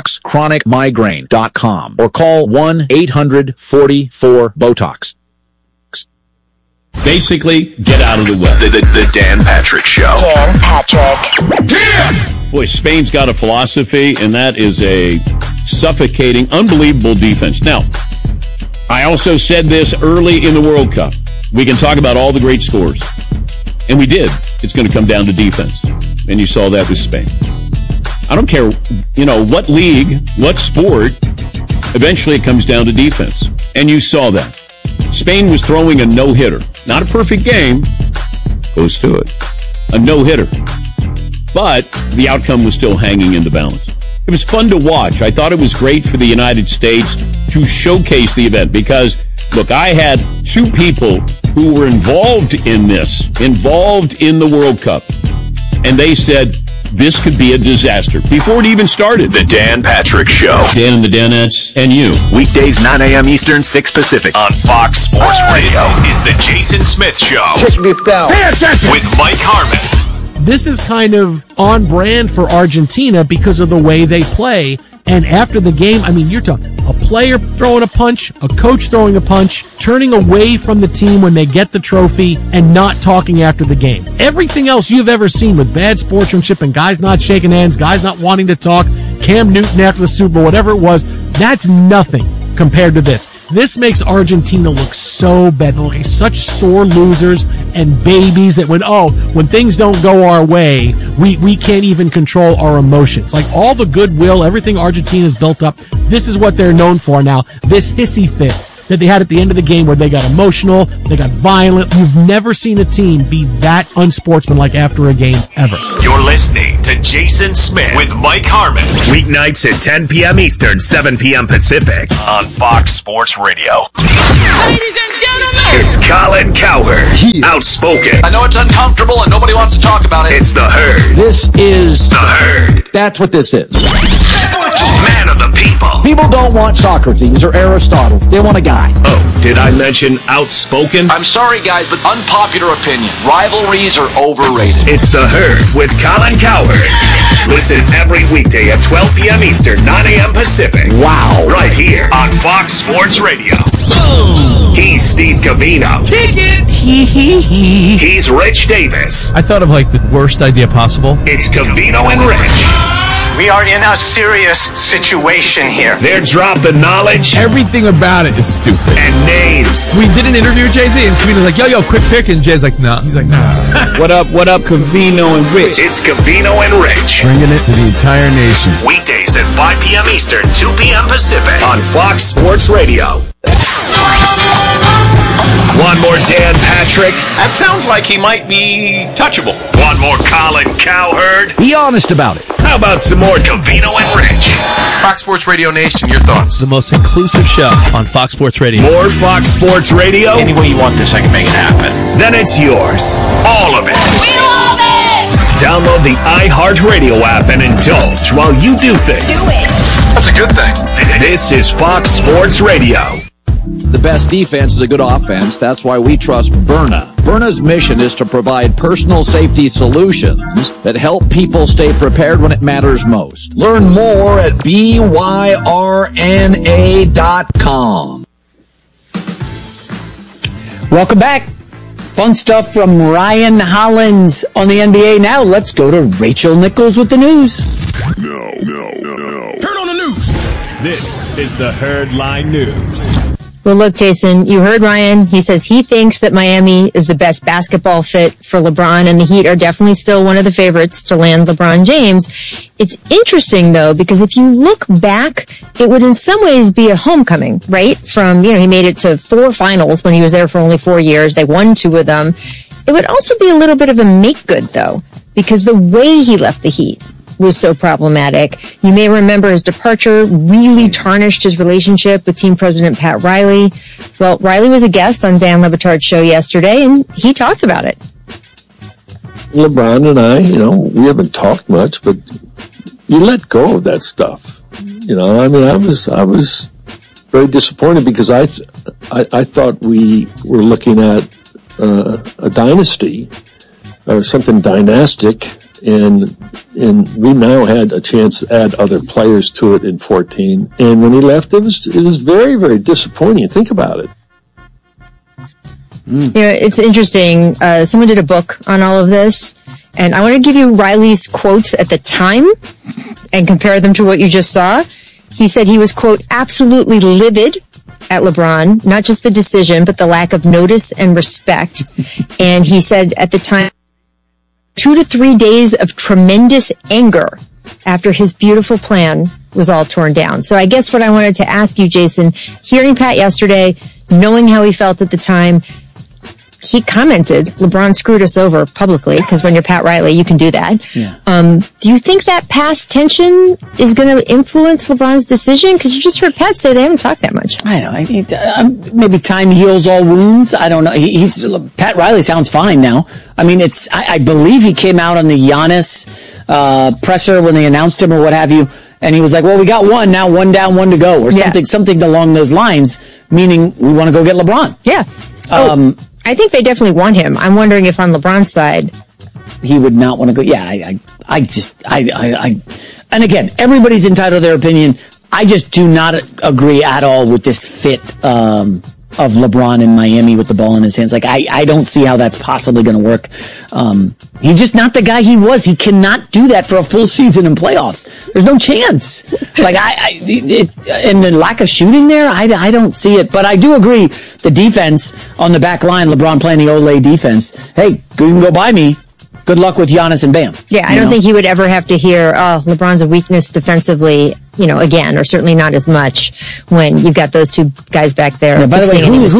BotoxChronicMigraine.com or call 1-800-44-BOTOX. Basically, get out of the way. The Dan Patrick Show. Dan Patrick. Yeah! Boy, Spain's got a philosophy, and that is a suffocating, unbelievable defense. Now, I also said this early in the World Cup. We can talk about all the great scores. And we did. It's going to come down to defense. And you saw that with Spain. I don't care, what league, what sport, eventually it comes down to defense. And you saw that. Spain was throwing a no-hitter. Not a perfect game. Goes to it. A no-hitter. But the outcome was still hanging in the balance. It was fun to watch. I thought it was great for the United States to showcase the event because, look, I had 2 people who were involved in the World Cup. And they said, this could be a disaster before it even started. The Dan Patrick Show. Dan and the Danettes and you. Weekdays 9 a.m. Eastern, 6 Pacific. On Fox Sports Radio. This is the Jason Smith Show. Check this out. Pay attention. With Mike Harmon. This is kind of on brand for Argentina because of the way they play. And after the game, I mean, you're talking a player throwing a punch, a coach throwing a punch, turning away from the team when they get the trophy, and not talking after the game. Everything else you've ever seen with bad sportsmanship and guys not shaking hands, guys not wanting to talk, Cam Newton after the Super Bowl, whatever it was, that's nothing compared to this. This makes Argentina look so bad. They're like such sore losers and babies that when things don't go our way, we can't even control our emotions. Like all the goodwill, everything Argentina's built up, this is what they're known for now. This hissy fit that they had at the end of the game where they got emotional, they got violent. You've never seen a team be that unsportsmanlike after a game ever. You're listening to Jason Smith with Mike Harmon. Weeknights at 10 p.m. Eastern, 7 p.m. Pacific on Fox Sports Radio. Ladies and gentlemen, it's Colin Cowherd. Outspoken. I know it's uncomfortable and nobody wants to talk about it. It's The Herd. This is The Herd. That's what this is. Man of the people. People don't want Socrates or Aristotle. They want a guy. Oh, did I mention outspoken? I'm sorry, guys, but unpopular opinion. Rivalries are overrated. It's The Herd with Colin Cowherd. Listen every weekday at 12 p.m. Eastern, 9 a.m. Pacific. Wow. Right here on Fox Sports Radio. He's Steve Covino. Kick it. He's Rich Davis. I thought of like the worst idea possible. It's Covino and Rich. We are in a serious situation here. They're dropping knowledge. Everything about it is stupid. And names. We did an interview with Jay-Z, and Covino's like, yo, quick pick. And Jay's like, no. He's like, nah. What up, Covino and Rich? It's Covino and Rich. Bringing it to the entire nation. Weekdays at 5 p.m. Eastern, 2 p.m. Pacific on Fox Sports Radio. One more Dan Patrick. That sounds like he might be touchable. One more Colin Cowherd. Be honest about it. How about some more Covino and Rich? Fox Sports Radio Nation, your thoughts? The most inclusive show on Fox Sports Radio. More Fox Sports Radio? Any way you want this, I can make it happen. Then it's yours. All of it. We love it! Download the iHeartRadio app and indulge while you do things. Do it! That's a good thing. This is Fox Sports Radio. The best defense is a good offense. That's why we trust Byrna. Byrna's mission is to provide personal safety solutions that help people stay prepared when it matters most. Learn more at byrna.com. Welcome back. Fun stuff from Ryan Hollins on the NBA. Now let's go to Rachel Nichols with the news. No. Turn on the news. This is the Herdline News. Well, look, Jason, you heard Ryan. He says he thinks that Miami is the best basketball fit for LeBron, and the Heat are definitely still one of the favorites to land LeBron James. It's interesting, though, because if you look back, it would in some ways be a homecoming, right? From, he made it to 4 finals when he was there for only 4 years. They won 2 of them. It would also be a little bit of a make good, though, because the way he left the Heat was so problematic. You may remember his departure really tarnished his relationship with team president Pat Riley. Well, Riley was a guest on Dan Le Batard's show yesterday, and he talked about it. LeBron and I, we haven't talked much, but you let go of that stuff. I was very disappointed because I thought we were looking at a dynasty or something dynastic. And we now had a chance to add other players to it in 14. And when he left, it was very, very disappointing. Think about it. It's interesting. Someone did a book on all of this, and I want to give you Riley's quotes at the time and compare them to what you just saw. He said he was, quote, absolutely livid at LeBron, not just the decision, but the lack of notice and respect. And he said at the time, 2 to 3 days of tremendous anger after his beautiful plan was all torn down. So I guess what I wanted to ask you, Jason, hearing Pat yesterday, knowing how he felt at the time, he commented, LeBron screwed us over publicly, because when you're Pat Riley, you can do that. Yeah. Do you think that past tension is going to influence LeBron's decision? Because you just heard Pat say they haven't talked that much. I don't know. Maybe time heals all wounds. I don't know. Pat Riley sounds fine now. I mean, I believe he came out on the Giannis presser when they announced him or what have you, and he was like, well, we got one, now 1 down, 1 to go, or something along those lines, meaning we want to go get LeBron. Yeah. I think they definitely want him. I'm wondering if on LeBron's side, he would not want to go. Yeah, and again, everybody's entitled to their opinion. I just do not agree at all with this fit of LeBron in Miami with the ball in his hands. Like, I don't see how that's possibly going to work. He's just not the guy he was. He cannot do that for a full season in playoffs. There's no chance. Like, and the lack of shooting there, I don't see it. But I do agree, the defense on the back line, LeBron playing the Olay defense. Hey, you can go by me. Good luck with Giannis and Bam. Yeah, I don't think he would ever have to hear, LeBron's a weakness defensively, again, or certainly not as much when you've got those two guys back there. Yeah, by the way, who's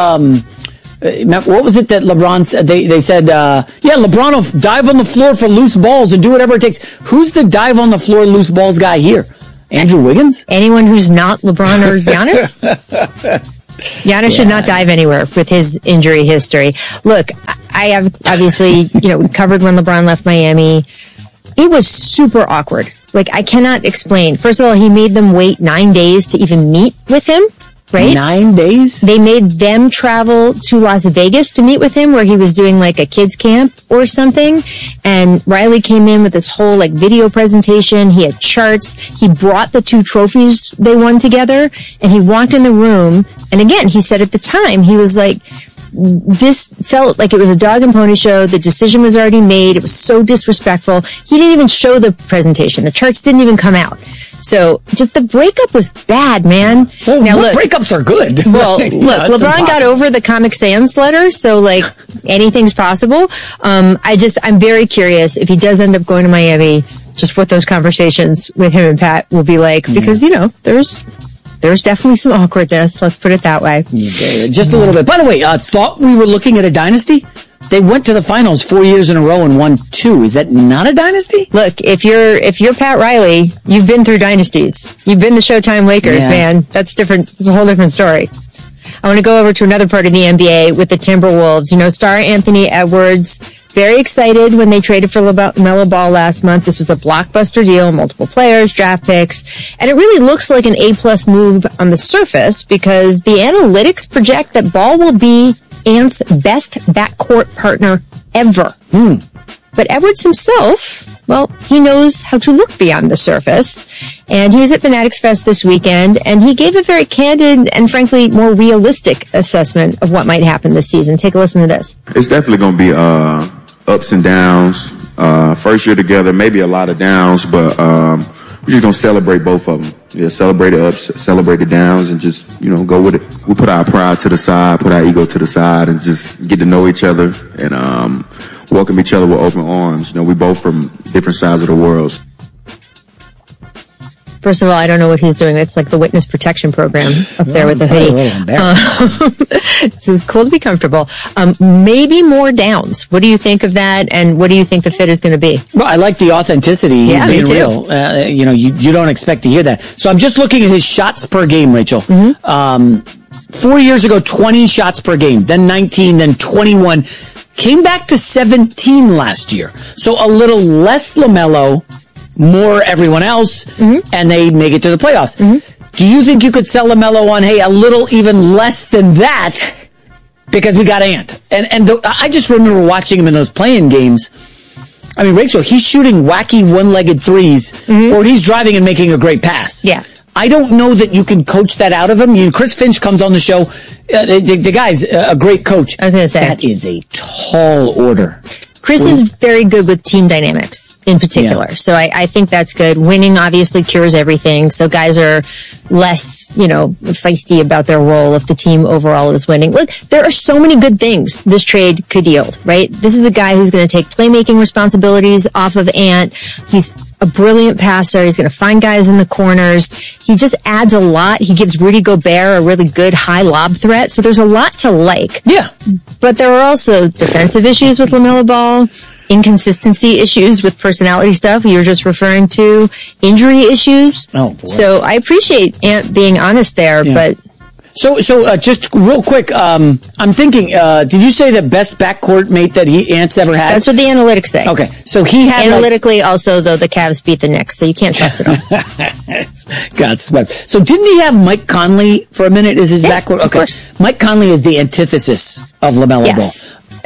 what was it that LeBron said? They said, LeBron will dive on the floor for loose balls and do whatever it takes. Who's the dive on the floor loose balls guy here? Andrew Wiggins? Anyone who's not LeBron or Giannis? Giannis should not dive anywhere with his injury history. Look, I have obviously, covered when LeBron left Miami. It was super awkward. Like, I cannot explain. First of all, he made them wait 9 days to even meet with him, right? 9 days? They made them travel to Las Vegas to meet with him, where he was doing like a kids camp or something. And Riley came in with this whole video presentation. He had charts. He brought the 2 trophies they won together, and he walked in the room. And again, he said at the time, he was like, this felt like it was a dog and pony show. The decision was already made. It was so disrespectful. He didn't even show the presentation. The charts didn't even come out. So just the breakup was bad, man. Well, now look, breakups are good. Well, look, LeBron got over the Comic Sans letter, so anything's possible. I'm very curious if he does end up going to Miami, just what those conversations with him and Pat will be like, because there's definitely some awkwardness. Let's put it that way. Just a little bit. By the way, thought we were looking at a dynasty? They went to the finals 4 years in a row and won 2. Is that not a dynasty? Look, if you're Pat Riley, you've been through dynasties. You've been the Showtime Lakers, man. That's different. It's a whole different story. I want to go over to another part of the NBA with the Timberwolves. Star Anthony Edwards, very excited when they traded for LaMelo Ball last month. This was a blockbuster deal, multiple players, draft picks, and it really looks like an A+ move on the surface because the analytics project that Ball will be Ant's best backcourt partner ever. But Edwards himself, well, he knows how to look beyond the surface. And he was at Fanatics Fest this weekend, and he gave a very candid and frankly more realistic assessment of what might happen this season. Take a listen to this. It's definitely going to be ups and downs. First year together, maybe a lot of downs, but we're just going to celebrate both of them. Yeah, celebrate the ups, celebrate the downs, and just, go with it. We put our pride to the side, put our ego to the side, and just get to know each other and welcome each other with open arms. We both from different sides of the world. First of all, I don't know what he's doing. It's like the witness protection program up there with the hoodie. It's cool to be comfortable. Maybe more downs. What do you think of that? And what do you think the fit is going to be? Well, I like the authenticity. He's being real. You don't expect to hear that. So I'm just looking at his shots per game, Rachel. 4 years ago, 20 shots per game, then 19, then 21. Came back to 17 last year. So a little less LaMelo, more everyone else, and they make it to the playoffs. Do you think you could sell LaMelo on, hey, a little even less than that because we got Ant? And I just remember watching him in those play-in games. I mean, Rachel, he's shooting wacky one-legged threes, or he's driving and making a great pass. Yeah. I don't know that you can coach that out of him. Chris Finch comes on the show. The guy's a great coach. I was going to say. That is a tall order. Chris is very good with team dynamics in particular. Yeah. So I think that's good. Winning obviously cures everything. So guys are less, feisty about their role if the team overall is winning. Look, there are so many good things this trade could yield, right? This is a guy who's going to take playmaking responsibilities off of Ant. He's a brilliant passer. He's going to find guys in the corners. He just adds a lot. He gives Rudy Gobert a really good high lob threat. So there's a lot to like. Yeah. But there are also defensive issues with LaMelo Ball, inconsistency issues with personality stuff you were just referring to, injury issues. Oh, boy. So I appreciate Ant being honest there, but... So just real quick, I'm thinking, did you say the best backcourt mate that Ant's ever had? That's what the analytics say. Okay, so he had... Analytically, also, though, the Cavs beat the Knicks, so you can't trust it all. God swept. So didn't he have Mike Conley for a minute as his backcourt? Okay. Of course. Mike Conley is the antithesis of LaMelo Ball.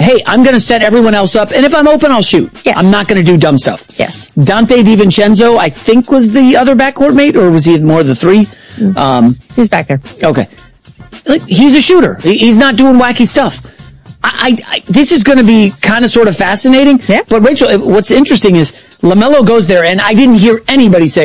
hey, I'm going to set everyone else up, and if I'm open, I'll shoot. Yes. I'm not going to do dumb stuff. Yes. Dante DiVincenzo, I think, was the other backcourt mate, or was he more of the three? He was back there. Okay. He's a shooter. He's not doing wacky stuff. This is going to be kind of sort of fascinating. Yeah. But Rachel, what's interesting is LaMelo goes there, and I didn't hear anybody say,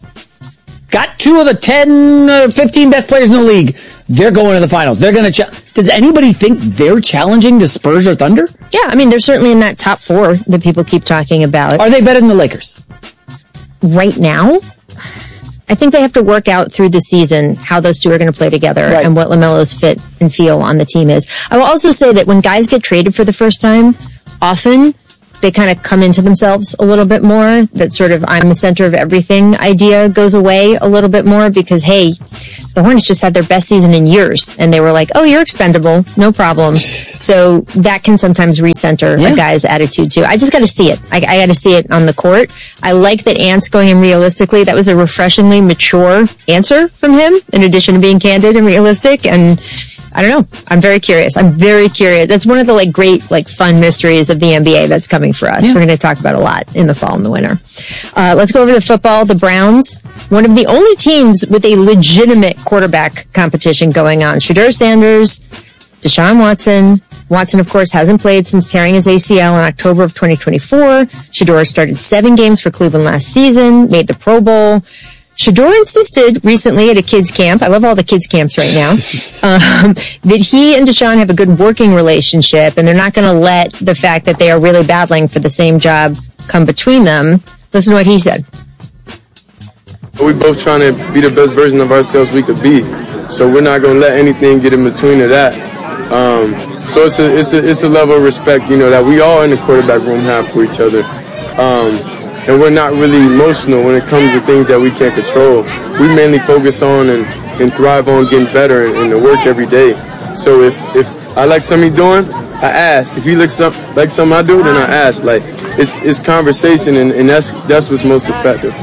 got 2 of the 10, 15 best players in the league. They're going to the finals. They're going to Does anybody think they're challenging the Spurs or Thunder? Yeah, I mean, they're certainly in that top 4 that people keep talking about. Are they better than the Lakers? Right now? I think they have to work out through the season how those two are going to play together and what LaMelo's fit and feel on the team is. I will also say that when guys get traded for the first time, often they kind of come into themselves a little bit more. That sort of I'm the center of everything idea goes away a little bit more because, hey, the Hornets just had their best season in years and they were like, oh, you're expendable. No problem. So that can sometimes recenter a guy's attitude too. I just got to see it. I got to see it on the court. I like that Ant's going in realistically. That was a refreshingly mature answer from him in addition to being candid and realistic. And I don't know. I'm very curious. That's one of the great, fun mysteries of the NBA that's coming for us. Yeah. We're going to talk about a lot in the fall and the winter. Let's go over to football. The Browns, one of the only teams with a legitimate quarterback competition going on. Shedeur Sanders, Deshaun Watson. Watson, of course, hasn't played since tearing his ACL in October of 2024. Shedeur started 7 games for Cleveland last season, made the Pro Bowl. Shedeur insisted recently at a kids camp, I love all the kids camps right now, that he and Deshaun have a good working relationship and they're not going to let the fact that they are really battling for the same job come between them. Listen to what he said. We both trying to be the best version of ourselves we could be, so we're not going to let anything get in between of that. So it's a level of respect, that we all in the quarterback room have for each other. And we're not really emotional when it comes to things that we can't control. We mainly focus on and thrive on getting better and to work every day. So if I like something he's doing, I ask. If he looks like something I do, then I ask. It's conversation, and that's what's most effective.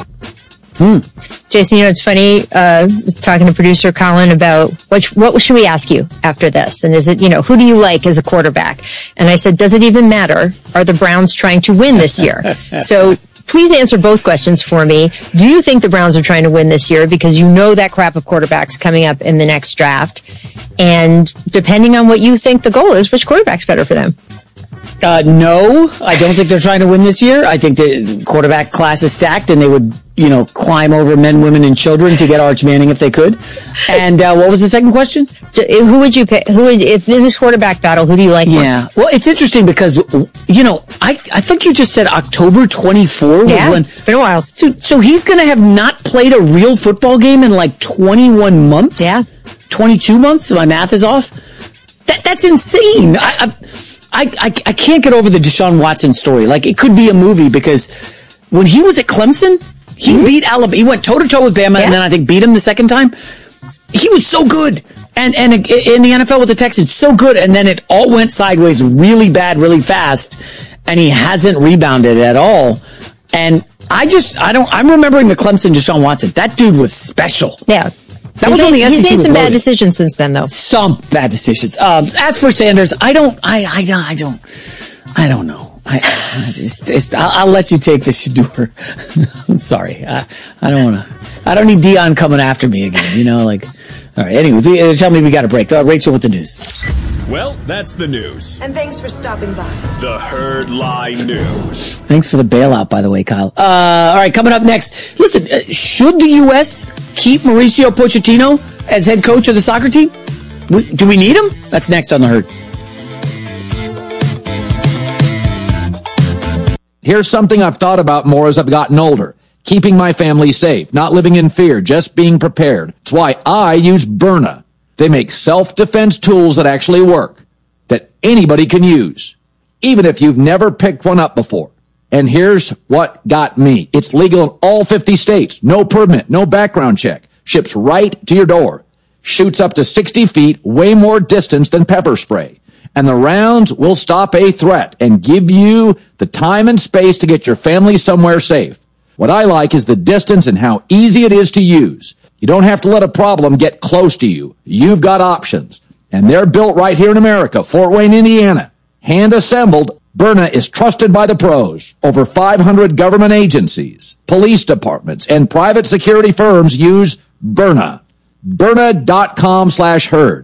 Jason, it's funny, I was talking to producer Colin about what should we ask you after this? And is it, who do you like as a quarterback? And I said, does it even matter? Are the Browns trying to win this year? So please answer both questions for me. Do you think the Browns are trying to win this year? Because that crap of quarterbacks coming up in the next draft. And depending on what you think the goal is, which quarterback's better for them? No, I don't think they're trying to win this year. I think the quarterback class is stacked and they would, climb over men, women, and children to get Arch Manning if they could. And what was the second question? Who would you pick? If in this quarterback battle, who do you like more? Yeah. Well, it's interesting because, I think you just said October 24 was when. It's been a while. So he's going to have not played a real football game in 21 months? Yeah. 22 months? My math is off? That's insane. I can't get over the Deshaun Watson story. It could be a movie because when he was at Clemson, he beat Alabama. He went toe-to-toe with Bama and then I think beat him the second time. He was so good. And in the NFL with the Texans, so good. And then it all went sideways really bad, really fast. And he hasn't rebounded at all. And I'm remembering the Clemson Deshaun Watson. That dude was special. Yeah. That was only SEC. He's made some bad decisions since then, though. Some bad decisions. As for Sanders, I don't know. I'll let you take the Shedeur. I'm sorry. I don't need Dion coming after me again. All right. Anyway, tell me we got a break. Rachel with the news. Well, that's the news. And thanks for stopping by. The Herd Lie News. Thanks for the bailout, by the way, Kyle. All right, coming up next. Listen, should the U.S. keep Mauricio Pochettino as head coach of the soccer team? Do we need him? That's next on The Herd. Here's something I've thought about more as I've gotten older. Keeping my family safe, not living in fear, just being prepared. It's why I use Byrna. They make self-defense tools that actually work, that anybody can use, even if you've never picked one up before. And here's what got me. It's legal in all 50 states. No permit, no background check. Ships right to your door. Shoots up to 60 feet, way more distance than pepper spray. And the rounds will stop a threat and give you the time and space to get your family somewhere safe. What I like is the distance and how easy it is to use. You don't have to let a problem get close to you. You've got options. And they're built right here in America, Fort Wayne, Indiana. Hand-assembled, Byrna is trusted by the pros. Over 500 government agencies, police departments, and private security firms use Byrna. Byrna.com/herd.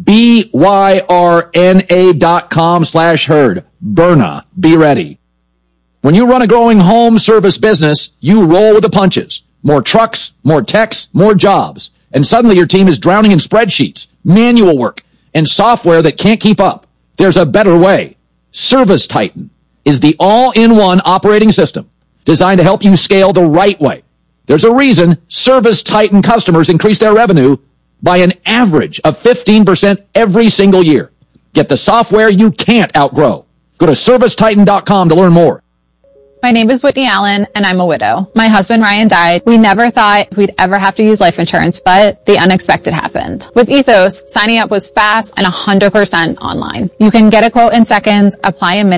BYRNA.com/herd. Byrna. Be ready. When you run a growing home service business, you roll with the punches. More trucks, more techs, more jobs. And suddenly your team is drowning in spreadsheets, manual work, and software that can't keep up. There's a better way. Service Titan is the all-in-one operating system designed to help you scale the right way. There's a reason Service Titan customers increase their revenue by an average of 15% every single year. Get the software you can't outgrow. Go to ServiceTitan.com to learn more. My name is Whitney Allen, and I'm a widow. My husband, Ryan, died. We never thought we'd ever have to use life insurance, but the unexpected happened. With Ethos, signing up was fast and 100% online. You can get a quote in seconds, apply in minutes,